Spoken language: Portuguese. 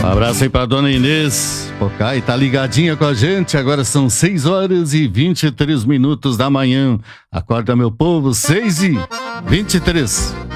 Um abraço aí pra dona Inês Pocai, tá ligadinha com a gente. Agora são 6h23 da manhã. Acorda, meu povo, 6h23.